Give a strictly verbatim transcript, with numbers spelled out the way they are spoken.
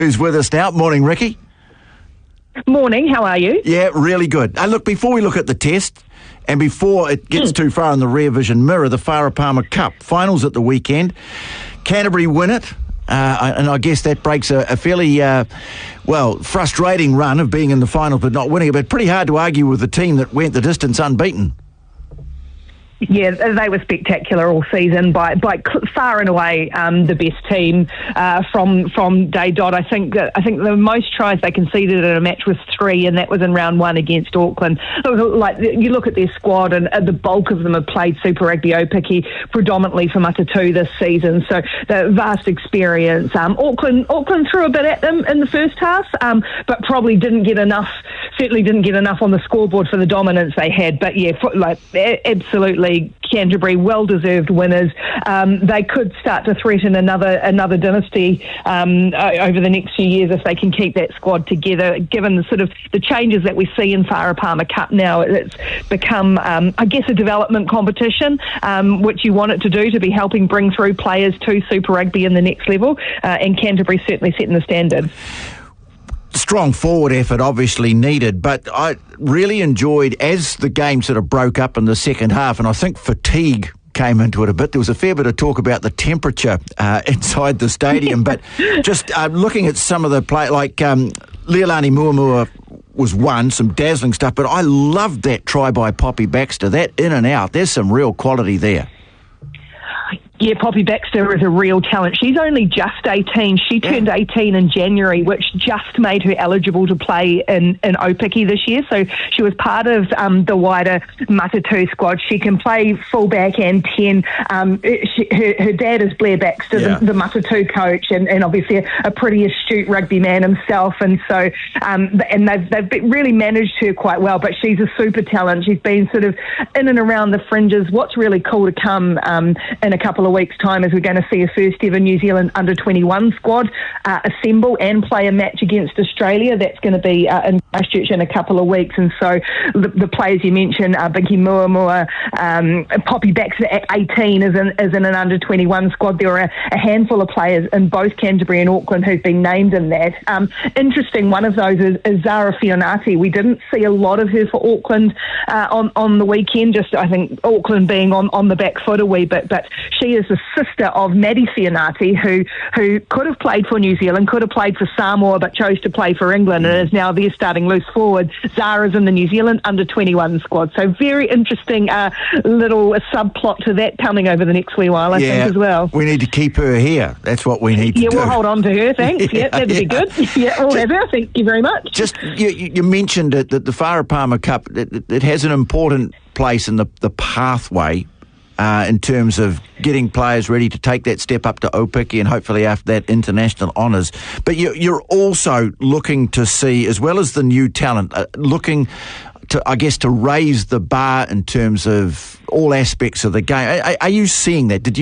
who's with us now. Morning, Ricky. Morning, how are you? Yeah, really good. Uh, look, before we look at the test, and before it gets too far in the rear vision mirror, the Farah Palmer Cup finals at the weekend. Canterbury win it, uh, and I guess that breaks a, a fairly, uh, well, frustrating run of being in the final but not winning it, but pretty hard to argue with the team that went the distance unbeaten. Yeah, they were spectacular all season, by by far and away um, the best team uh, from from day dot. I think that, I think the most tries they conceded in a match was three, and that was in round one against Auckland. Like, you look at their squad, and the bulk of them have played Super Rugby Aupiki predominantly for Matatu this season, so the vast experience. Um, Auckland Auckland threw a bit at them in the first half, um, but probably didn't get enough. Certainly didn't get enough on the scoreboard for the dominance they had. But yeah, like absolutely. Canterbury, well-deserved winners. Um, they could start to threaten another another dynasty um, over the next few years if they can keep that squad together. Given the sort of the changes that we see in Farah Palmer Cup now, it's become, um, I guess, a development competition, um, which you want it to do to be helping bring through players to Super Rugby in the next level. Uh, and Canterbury certainly setting the standard. Strong forward effort obviously needed, but I really enjoyed as the game sort of broke up in the second half, and I think fatigue came into it a bit. There was a fair bit of talk about the temperature uh, inside the stadium, but just uh, looking at some of the play, like um, Leilani Muamua was one, some dazzling stuff, but I loved that try by Poppy Baxter, that in and out. There's some real quality there. Yeah, Poppy Baxter is a real talent. She's only just eighteen. She turned yeah. eighteen in January, which just made her eligible to play in, in Aupiki this year. So she was part of um, the wider Matatu squad. She can play fullback and ten. Um, she, her, her dad is Blair Baxter, yeah. the, the Matatu coach, and, and obviously a, a pretty astute rugby man himself. And so, um, and they've, they've really managed her quite well, but she's a super talent. She's been sort of in and around the fringes. What's really cool to come um, in a couple of weeks' time is we're going to see a first ever New Zealand under twenty-one squad uh, assemble and play a match against Australia. That's going to be uh, in Christchurch in a couple of weeks. And so the, the players you mentioned, uh, Binky Muamua, um, Poppy Baxter at eighteen is in, is in an under twenty-one squad. There are a, a handful of players in both Canterbury and Auckland who've been named in that. Um, interesting, one of those is, is Zara Fionati. We didn't see a lot of her for Auckland uh, on, on the weekend, just I think Auckland being on, on the back foot a wee bit, but she is the sister of Maddie Fionati, who who could have played for New Zealand, could have played for Samoa, but chose to play for England, and is now there starting loose forward. Zara's in the New Zealand under twenty-one squad. So very interesting uh, little subplot to that coming over the next wee while, I yeah, think, as well. We need to keep her here. That's what we need to yeah, do. Yeah, we'll hold on to her, thanks. yeah, yeah, that'd yeah. be good. Yeah, we'll have her. Thank you very much. Just, you, you mentioned it, that the Farah Palmer Cup, it, it has an important place in the, the pathway Uh, in terms of getting players ready to take that step up to Aupiki and hopefully after that international honours. But you, you're also looking to see, as well as the new talent, uh, looking to, I guess, to raise the bar in terms of all aspects of the game. Are, are you seeing that? Did you